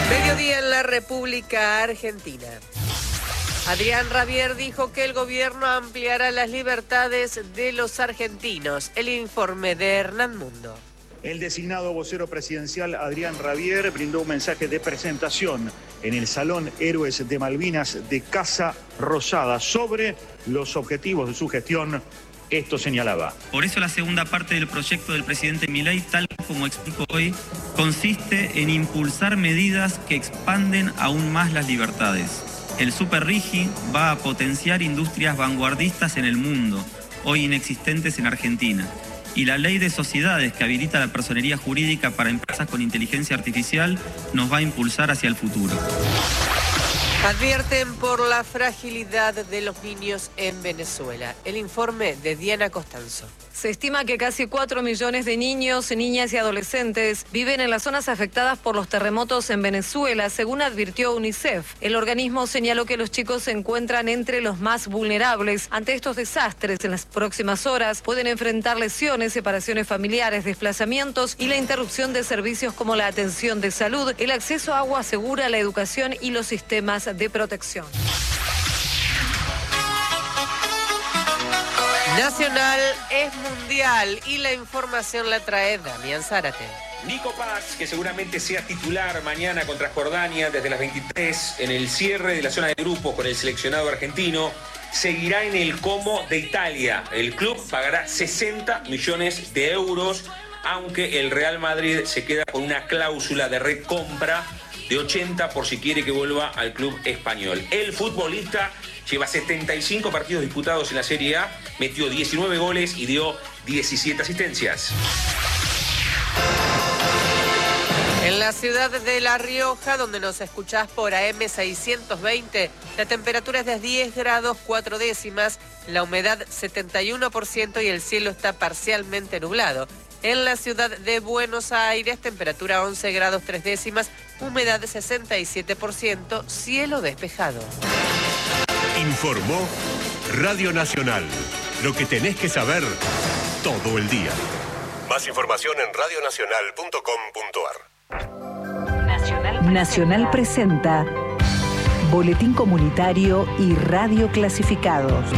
Mediodía en la República Argentina. Adrián Rabier dijo que el gobierno ampliará las libertades de los argentinos. El informe de Hernán Mundo. El designado vocero presidencial Adrián Rabier brindó un mensaje de presentación en el Salón Héroes de Malvinas de Casa Rosada sobre los objetivos de su gestión. Esto señalaba. Por eso la segunda parte del proyecto del presidente Milei, tal como explico hoy, consiste en impulsar medidas que expanden aún más las libertades. El Superrigi va a potenciar industrias vanguardistas en el mundo, hoy inexistentes en Argentina. Y la ley de sociedades que habilita la personería jurídica para empresas con inteligencia artificial nos va a impulsar hacia el futuro. Advierten por la fragilidad de los niños en Venezuela. El informe de Diana Costanzo. Se estima que casi 4 millones de niños, niñas y adolescentes viven en las zonas afectadas por los terremotos en Venezuela, según advirtió UNICEF. El organismo señaló que los chicos se encuentran entre los más vulnerables ante estos desastres. En las próximas horas pueden enfrentar lesiones, separaciones familiares, desplazamientos y la interrupción de servicios como la atención de salud, el acceso a agua segura, la educación y los sistemas de protección. Nacional es mundial y la información la trae Damián Zárate. Nico Paz, que seguramente sea titular mañana contra Jordania desde las 23 en el cierre de la zona de grupos con el seleccionado argentino, seguirá en el Como de Italia. El club pagará 60 millones de euros, aunque el Real Madrid se queda con una cláusula de recompra de 80 por si quiere que vuelva al club español. El futbolista lleva 75 partidos disputados en la Serie A, metió 19 goles y dio 17 asistencias. En la ciudad de La Rioja, donde nos escuchás por AM 620, la temperatura es de 10 grados 4 décimas, la humedad 71% y el cielo está parcialmente nublado. En la ciudad de Buenos Aires, temperatura 11 grados 3 décimas, humedad 67%, cielo despejado. Informó Radio Nacional. Lo que tenés que saber todo el día. Más información en radionacional.com.ar. Nacional presenta Boletín Comunitario y Radio Clasificados.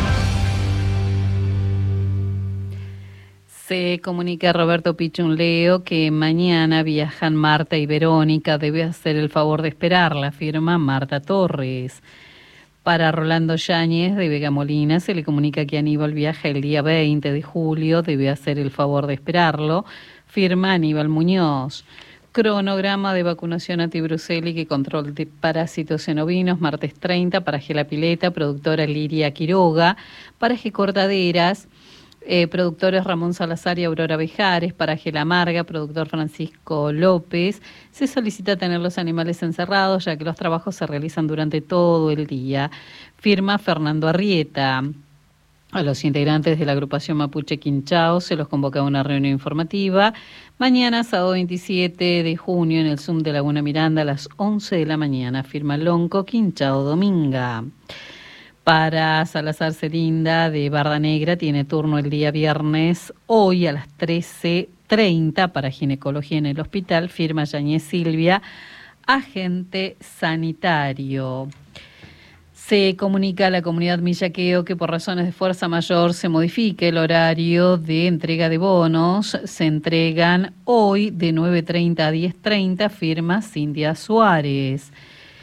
Se comunica Roberto Pichunleo que mañana viajan Marta y Verónica. Debe hacer el favor de esperarla, firma Marta Torres. Para Rolando Yáñez de Vega Molina se le comunica que Aníbal viaja el día 20 de julio. Debe hacer el favor de esperarlo, firma Aníbal Muñoz. Cronograma de vacunación antibrucélica y control de parásitos en ovinos, martes 30, paraje La Pileta, productora Liria Quiroga, paraje Cortaderas, productores Ramón Salazar y Aurora Bejares, paraje La Amarga, productor Francisco López. Se solicita tener los animales encerrados, ya que los trabajos se realizan durante todo el día. Firma Fernando Arrieta. A los integrantes de la agrupación Mapuche Quinchao se los convoca a una reunión informativa mañana, sábado 27 de junio, en el Zoom de Laguna Miranda a las 11 de la mañana. Firma Lonco Quinchao Dominga. Para Salazar Celinda de Barda Negra tiene turno el día viernes, hoy a las 13:30 para ginecología en el hospital, firma Yañez Silvia, agente sanitario. Se comunica a la comunidad Millaqueo que por razones de fuerza mayor se modifique el horario de entrega de bonos. Se entregan hoy de 9:30 a 10:30, firma Cintia Suárez.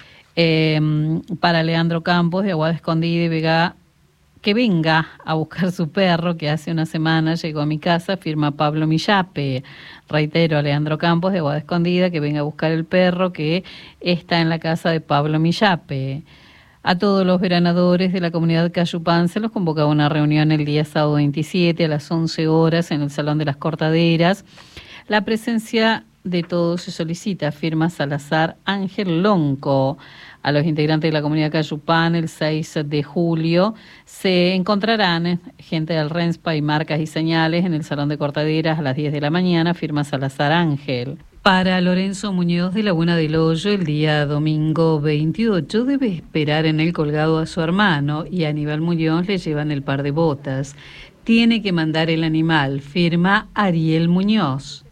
Para Leandro Campos de Aguada Escondida y Vega, que venga a buscar su perro que hace una semana llegó a mi casa, firma Pablo Millape. Reitero a Leandro Campos de Aguada Escondida que venga a buscar el perro que está en la casa de Pablo Millape. A todos los veranadores de la comunidad Cayupán se los convoca a una reunión el día sábado 27 a las 11 horas en el Salón de las Cortaderas. La presencia de todos se solicita, firma Salazar Ángel Lonco. A los integrantes de la comunidad Cayupán el 6 de julio se encontrarán gente del RENSPA y marcas y señales en el Salón de Cortaderas a las 10 de la mañana, firma Salazar Ángel. Para Lorenzo Muñoz de Laguna del Hoyo, el día domingo 28 debe esperar en el colgado a su hermano y a Aníbal Muñoz le llevan el par de botas. Tiene que mandar el animal, firma Ariel Muñoz.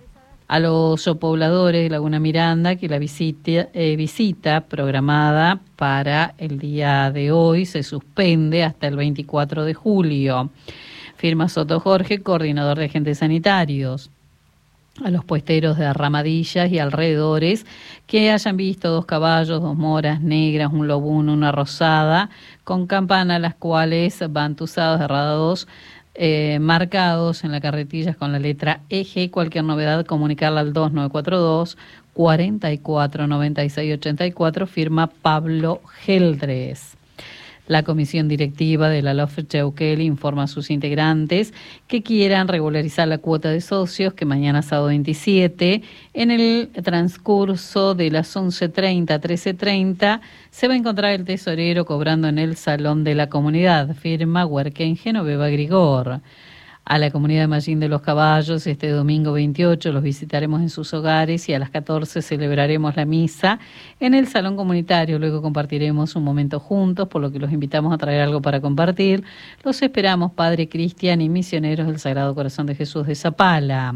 a los pobladores de Laguna Miranda que la visita programada para el día de hoy se suspende hasta el 24 de julio. Firma Soto Jorge, coordinador de agentes sanitarios. A los puesteros de Ramadillas y alrededores que hayan visto 2 caballos, 2 moras negras, un lobuno, una rosada, con campana, las cuales van tuzados de radados marcados en las carretillas con la letra EG. Cualquier novedad, comunicarla al 2942 44 96 84, firma Pablo Geldres. La comisión directiva de la LOF Cheuquel informa a sus integrantes que quieran regularizar la cuota de socios, que mañana sábado 27, en el transcurso de las 11:30 a 13:30, se va a encontrar el tesorero cobrando en el Salón de la Comunidad, firma Huerquén Genoveva Grigor. A la comunidad de Mallín de los Caballos, este domingo 28 los visitaremos en sus hogares y a las 14 celebraremos la misa en el salón comunitario. Luego compartiremos un momento juntos, por lo que los invitamos a traer algo para compartir. Los esperamos, Padre Cristian y misioneros del Sagrado Corazón de Jesús de Zapala.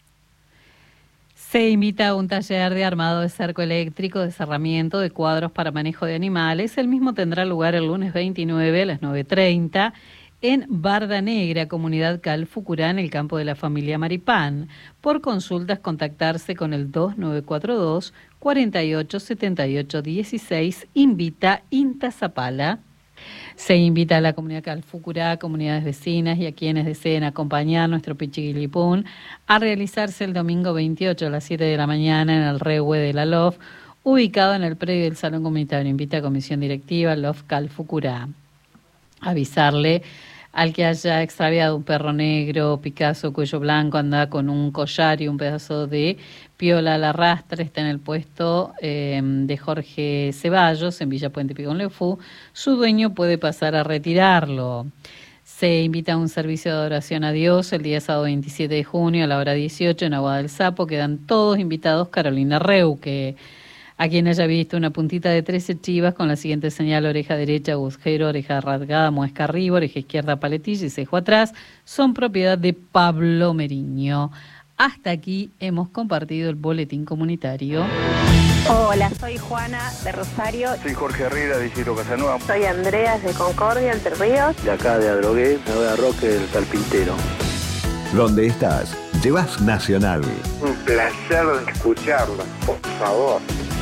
Se invita a un taller de armado de cerco eléctrico, de cerramiento de cuadros para manejo de animales. El mismo tendrá lugar el lunes 29 a las 9:30. En Barda Negra, comunidad Calfucurá, en el campo de la familia Maripán. Por consultas, contactarse con el 2942 48 78 16. Invita INTA Zapala. Se invita a la comunidad Calfucurá, comunidades vecinas y a quienes deseen acompañar nuestro Pichiguilipún a realizarse el domingo 28 a las 7 de la mañana en el Rehue de la LOF, ubicado en el predio del Salón Comunitario. Invita a Comisión Directiva LOF Calfucurá. Avisarle al que haya extraviado un perro negro, Picasso, cuello blanco, anda con un collar y un pedazo de piola al arrastre, está en el puesto de Jorge Ceballos, en Villa Puente Picón Leufú. Su dueño puede pasar a retirarlo. Se invita a un servicio de adoración a Dios el día sábado 27 de junio a la hora 18 en Agua del Sapo. Quedan todos invitados. Carolina Reuque. A quien haya visto una puntita de 13 chivas con la siguiente señal: oreja derecha, agujero, oreja rasgada, muesca arriba, oreja izquierda, paletilla y cejo atrás, son propiedad de Pablo Meriño. Hasta aquí hemos compartido el boletín comunitario. Hola, soy Juana de Rosario. Soy Jorge Herrera de Isidro Casanova. Soy Andreas de Concordia, Entre Ríos. De acá de Adrogué, me voy a Roque del Carpintero. ¿Dónde estás? Llevas Nacional. Un placer escucharlo, por favor.